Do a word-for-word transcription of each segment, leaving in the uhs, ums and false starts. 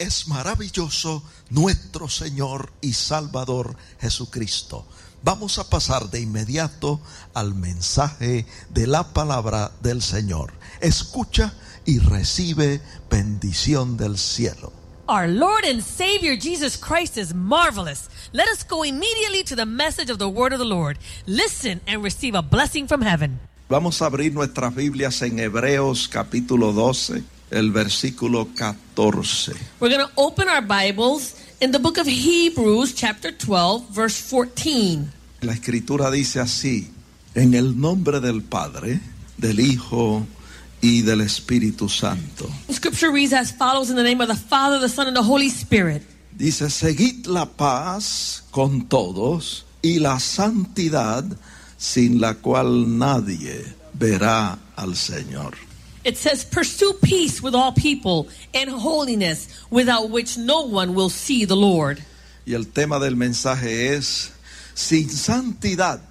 es maravilloso nuestro Señor y Salvador Jesucristo. Vamos a pasar de inmediato al mensaje de la palabra del Señor. Escucha y recibe bendición del cielo. Our Lord and Savior Jesus Christ is marvelous. Let us go immediately to the message of the word of the Lord. Listen and receive a blessing from heaven. Vamos a abrir nuestras Biblias en Hebreos capítulo doce, el versículo catorce. We're going to open our Bibles in the book of Hebrews chapter twelve, verse fourteen. La escritura dice así: en el nombre del Padre, del Hijo y del Espíritu Santo. The scripture reads as follows: in the name of the Father, the Son, and the Holy Spirit. Dice: seguid la paz con todos y la santidad, sin la cual nadie verá al Señor. It says, pursue peace with all people and holiness, without which no one will see the Lord. Y el tema del mensaje es: sin santidad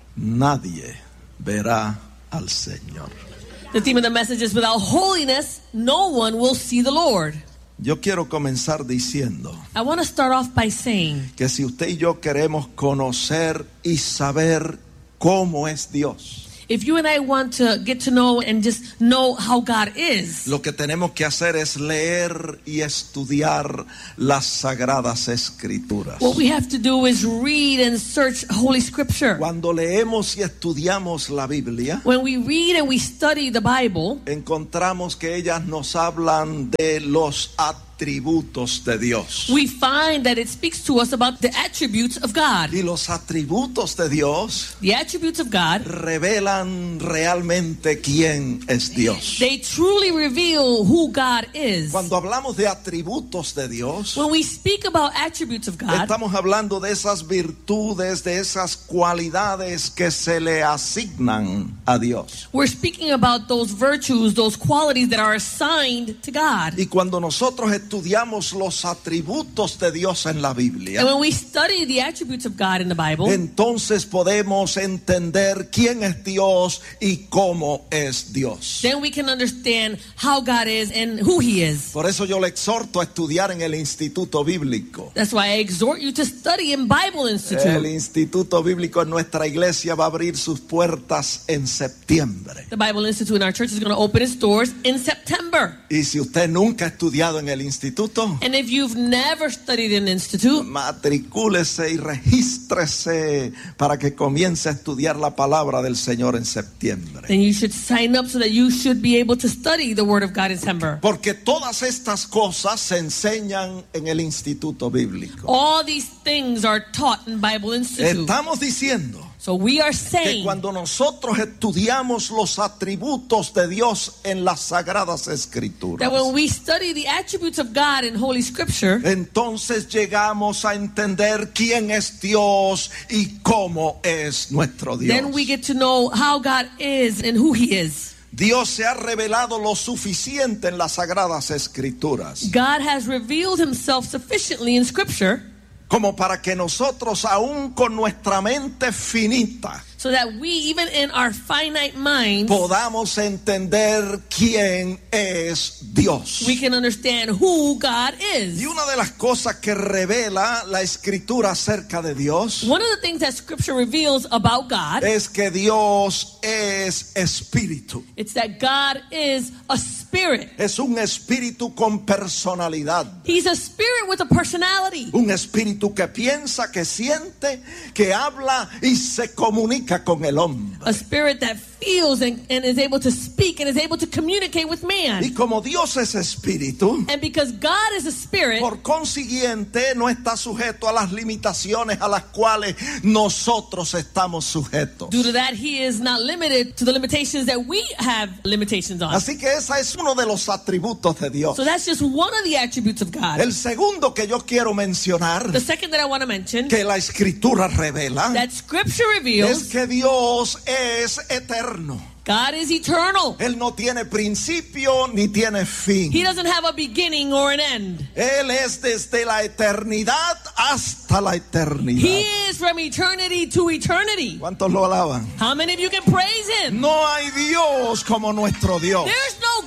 nadie verá al Señor. The theme of the message is, without holiness, no one will see the Lord. Yo quiero comenzar diciendo I want to start off by saying que si usted y yo queremos conocer y saber cómo es Dios, if you and I want to get to know and just know how God is, lo que tenemos que hacer es leer y estudiar las sagradas escrituras. what we have to do is read and search Holy Scripture. Cuando leemos y estudiamos la Biblia, When we read and we study the Bible, encontramos que ellas nos hablan de los atributos de Dios. we find that it speaks to us about the attributes of God. Y los atributos de Dios The attributes of God, revelan realmente quién es Dios. they truly reveal who God is. Cuando hablamos de atributos de Dios, When we speak about attributes of God, estamos hablando de esas virtudes, de esas cualidades que se le asignan a Dios. we're speaking about those virtues, those qualities that are assigned to God. Y cuando nosotros estudiamos los atributos de Dios en la Biblia, And when we study the attributes of God in the Bible, entonces podemos entender quién es Dios y cómo es Dios. then we can understand how God is and who He is. Por eso yo le exhorto a estudiar en el Instituto Bíblico. That's why I exhort you to study in Bible El Institute. Instituto Bíblico en nuestra iglesia va a abrir sus puertas en septiembre. The Bible Institute in our church is going to open its doors in September. Y si usted nunca ha estudiado en el instituto, And if you've never studied in institute, matricúlese y regístrese para que comience a estudiar la palabra del Señor en septiembre. then you should sign up so that you should be able to study the Word of God in September. Porque todas estas cosas se enseñan en el Instituto Bíblico. All these things are taught in Bible Institute. Estamos diciendo So we are que saying cuando nosotros estudiamos los atributos de Dios en las sagradas escrituras, that when we study the attributes of God in Holy Scripture, entonces llegamos a entender quién es Dios y cómo es nuestro Dios. then we get to know how God is and who He is. Dios se ha revelado lo suficiente en las sagradas escrituras God has revealed Himself sufficiently in Scripture como para que nosotros, aún con nuestra mente finita, so that we, even in our finite minds, podamos entender quién es Dios. we can understand who God is. Y una de las cosas que revela la escritura acerca de Dios One of the things that Scripture reveals about God, es que Dios es espíritu. it's that God is a spirit. Es un espíritu con personalidad. He's a spirit with a personality. Un espíritu que piensa, que siente, que habla y se comunica con el hombre. A spirit that feels and, and is able to speak and is able to communicate with man. Y como Dios es espíritu, And because God is a spirit, por consiguiente no está sujeto a las limitaciones a las cuales nosotros estamos sujetos. due to that, He is not limited to the limitations that we have limitations on. Así que ese es uno de los atributos de Dios. So that's just one of the attributes of God. El segundo que yo quiero mencionar, The second that I want to mention, que la escritura revela, that Scripture es reveals que Dios es eterno. God is eternal. Él no tiene principio ni tiene fin. He doesn't have a beginning or an end. Él es desde la eternidad hasta la eternidad. He is from eternity to eternity. ¿Cuántos lo alaban? How many of you can praise Him? No hay Dios como nuestro Dios. There's no God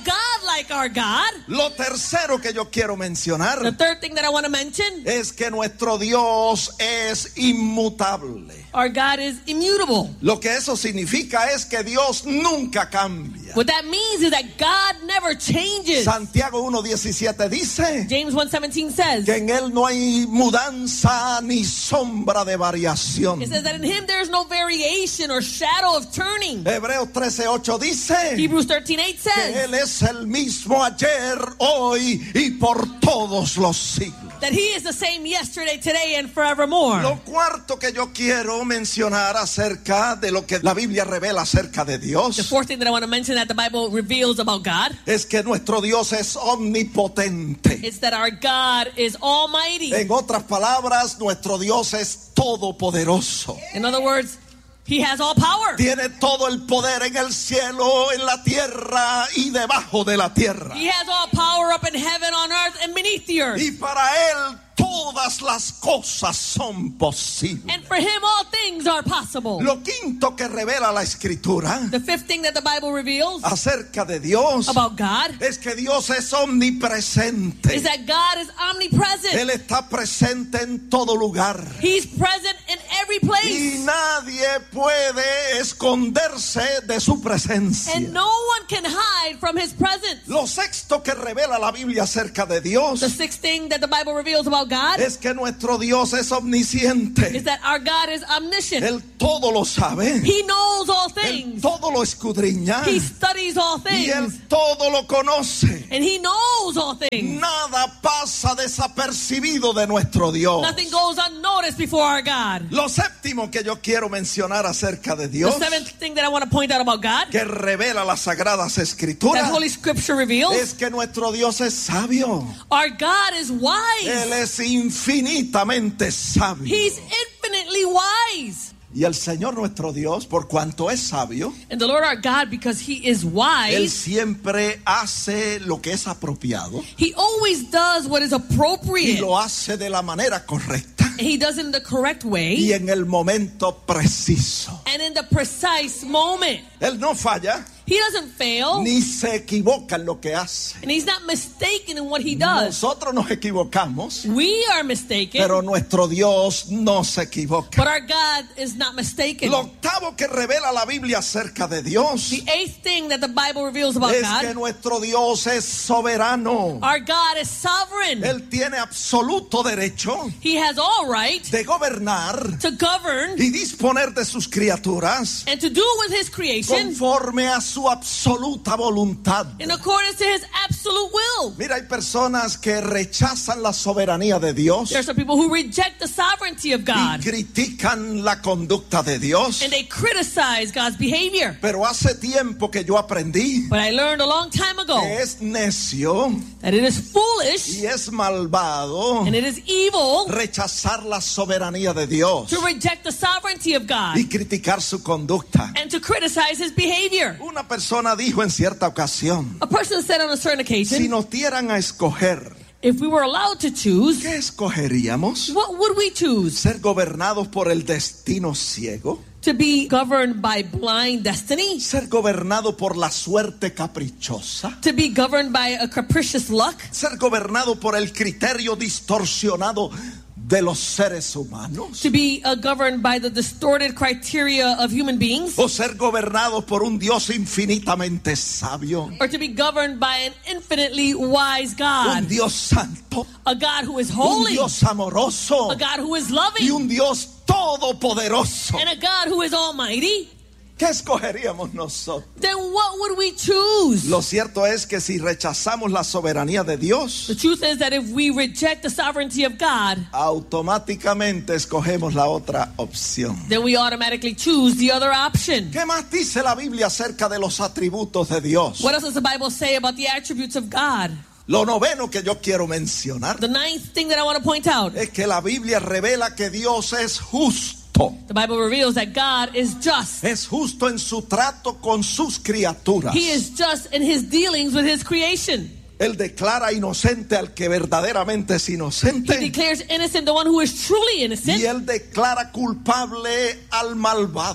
like our God. Lo tercero que yo quiero The mencionar third thing that I want to mention, es que nuestro Dios es inmutable. our God is immutable. Lo que eso significa es que Dios nunca cambia. What that means is that God never changes. Santiago uno diecisiete dice James one seventeen says, que en él no hay mudanza ni sombra de variación. it says that in him there is no variation or shadow of turning. Hebreos trece ocho dice Hebrews thirteen eight que says él es el mismo ayer, hoy y por todos los siglos. that he is the same yesterday, today, and forevermore. Lo cuarto que yo quiero mencionar acerca de lo que la Biblia revela acerca de The Dios fourth thing that I want to mention that the Bible reveals about God es que nuestro Dios es omnipotente. is that our God is almighty. En otras palabras, nuestro Dios es todopoderoso. In other words, he has all power. Tiene todo el poder en el cielo, en la tierra y debajo de la tierra. He has all power up in heaven, on earth, and beneath the earth. Y para él todas las cosas son posibles. And for him, all things are possible. Lo quinto que revela la Escritura The fifth thing that the Bible reveals acerca de Dios about God es que Dios es omnipresente. is that God is omnipresent. Él está presente en todo lugar. He's present in every Y place. nadie puede esconderse de su presencia. And no one can hide from his presence. Lo sexto que revela la Biblia acerca de Dios The sixth thing that the Bible reveals about God es que nuestro Dios es omnisciente. is that our God is omniscient. Él todo lo sabe. He knows all Él things. todo lo escudriña. He studies all Y Él things. todo lo conoce. And he knows all things. Nada pasa desapercibido de nuestro Dios. Nothing goes unnoticed before our God. Lo séptimo que yo quiero mencionar acerca de The Dios, seventh thing that I want to point out about God que revela las sagradas that escrituras, Holy Scripture reveals, es que nuestro Dios es sabio. our God is Él wise. es infinitamente sabio. He's infinitely wise. Y el Señor nuestro Dios, por cuanto es sabio, And the Lord our God, because he is Él wise, siempre hace lo que es apropiado he always does what is y appropriate. lo hace de la manera correcta And he does it in the correct y way en el momento preciso. and in the precise moment. Él no falla He doesn't fail, ni se equivoca en lo que hace. and he's not mistaken in what he does. Nosotros nos equivocamos, We are mistaken, pero nuestro Dios no se equivoca. but our God is not mistaken. Lo octavo que revela la Biblia acerca de Dios The eighth thing that the Bible reveals about es que God, nuestro Dios es soberano. our God is sovereign. Él tiene absoluto derecho He has all right de gobernar to govern y disponer de sus criaturas and to do with his creation conforme a su absoluta voluntad. in accordance to his absolute will. Mira, hay personas que rechazan la soberanía de Dios There are some people who reject the sovereignty of y God critican la conducta de Dios. and they criticize God's behavior. Pero hace tiempo que yo aprendí But I learned a long time ago que es necio that it is foolish y es malvado and it is evil rechazar la soberanía de Dios to reject the sovereignty of God y criticar su conducta. and to criticize his behavior. Una persona dijo en cierta ocasión, A person said on a certain si occasion, nos dieran a escoger, if we were allowed to choose, ¿qué escogeríamos? what would we choose? ¿Ser gobernados por el destino ciego? To be governed by blind destiny? ¿Ser gobernado por la suerte caprichosa? To be governed by a capricious luck? ¿Ser gobernado por el criterio distorsionado de los seres humanos? To be uh, governed by the distorted criteria of human beings? ¿O ser gobernado por un Dios infinitamente sabio? Or to be governed by an infinitely wise Un God? Dios santo, A God who is un holy, Dios amoroso a God who is y loving, un Dios todopoderoso. and a God who is almighty? ¿Qué escogeríamos nosotros? Then what would we choose? Lo cierto es que si rechazamos la soberanía de Dios, The truth is that if we reject the sovereignty of God, automáticamente escogemos la otra opción. then we automatically choose the other option. ¿Qué más dice la Biblia acerca de los atributos de Dios? What else does the Bible say about the attributes of God? Lo noveno que yo quiero mencionar The ninth thing that I want to point out, es que la Biblia revela que Dios es justo. the Bible reveals that God is just. Es justo en su trato con sus criaturas. He is just in his dealings with his creation. Él declara inocente al que verdaderamente es He inocente. declares innocent the one who is truly Y innocent, él declara culpable al malvado.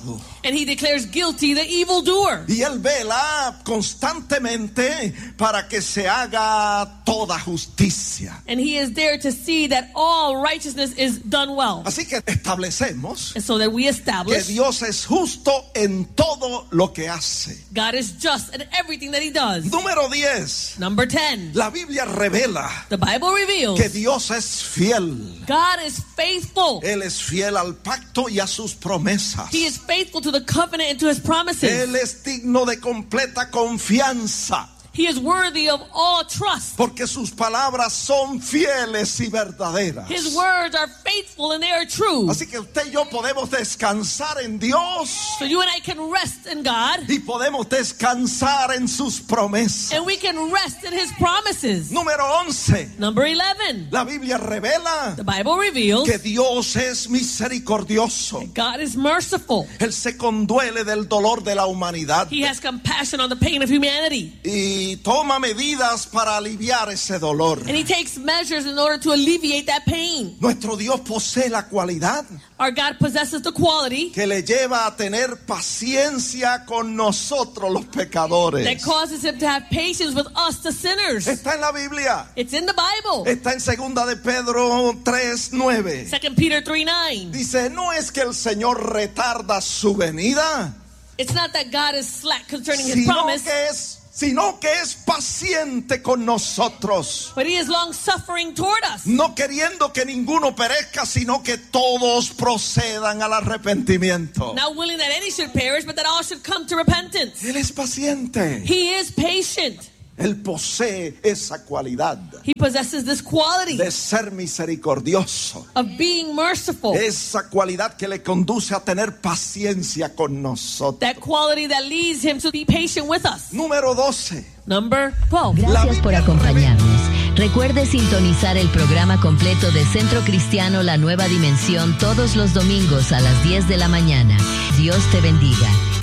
And he declares guilty the evildoer. Y él vela constantemente para que se haga toda justicia. And he is there to see that all righteousness is done well. Así que establecemos And so that we que establish Dios es justo en todo lo que hace. God is just in everything that he does. Número diez. Number ten. La Biblia revela The Bible reveals que Dios es fiel. God is faithful. Él es fiel al pacto y a sus promesas. He is faithful to the covenant and to his promises. Él es digno de completa confianza, He is worthy of all trust. porque sus palabras son fieles y verdaderas. His words are faithful and they are true. Así que usted y yo podemos descansar en Dios So you and I can rest in God, y podemos descansar en sus promesas. and we can rest in his promises. Número once. Number eleven. La Biblia revela The Bible reveals que Dios es misericordioso. God is merciful. Él se conduele del dolor de la humanidad He has compassion on the pain of humanity. y toma medidas para aliviar ese dolor. And he takes measures in order to alleviate that pain. Nuestro Dios posee la cualidad Our God possesses the quality que le lleva a tener paciencia con nosotros los pecadores. that causes him to have patience with us, the sinners. Está en la Biblia. It's in the Bible. Está en segunda de Pedro tres nueve. Second Peter three nine. Dice, no es que el Señor retarda su venida, It's not that God is slack concerning his sino promise, que es sino que es paciente con nosotros, but he is long suffering toward us. no queriendo que ninguno perezca, sino que todos procedan al arrepentimiento. Not willing that any should perish, but that all should come to repentance. Él es paciente. He is patient. Él posee esa cualidad He possesses this quality de ser misericordioso, of being merciful. esa cualidad que le conduce a tener paciencia con nosotros. That quality that leads him to be patient with us. Número doce. Number twelve. Gracias por acompañarnos. Recuerde sintonizar el programa completo de Centro Cristiano La Nueva Dimensión todos los domingos a las diez de la mañana. Dios te bendiga.